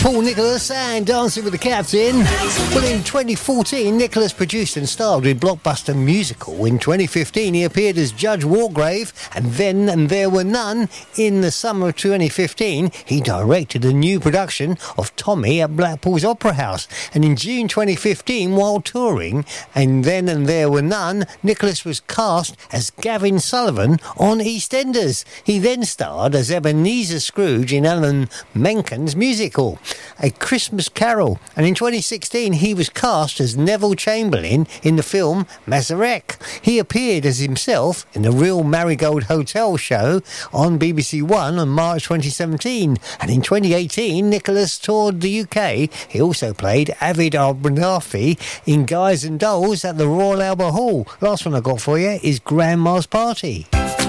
Paul Nicholas and Dancing with the Captain. Well, in 2014, Nicholas produced and starred in Blockbuster Musical. In 2015, he appeared as Judge Wargrave, and Then and There Were None. In the summer of 2015, he directed a new production of Tommy at Blackpool's Opera House. And in June 2015, while touring and Then and There Were None, Nicholas was cast as Gavin Sullivan on EastEnders. He then starred as Ebenezer Scrooge in Alan Menken's musical, A Christmas Carol, and in 2016 he was cast as Neville Chamberlain in the film Mazarek. He appeared as himself in the Real Marigold Hotel show on BBC One on March 2017, and in 2018 Nicholas toured the UK. He also played Avid Abernathy in Guys and Dolls at the Royal Albert Hall. Last one I got for you is Grandma's Party.